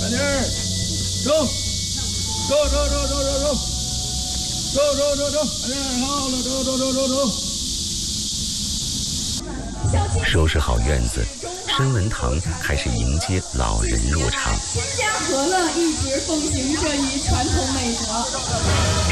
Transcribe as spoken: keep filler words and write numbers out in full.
慢点儿，走，走走走走走走，走走走走，慢点儿，好了，走走走走走。 收拾好院子，申文堂开始迎接老人入场。 新疆和乐一直奉行这一传统美德。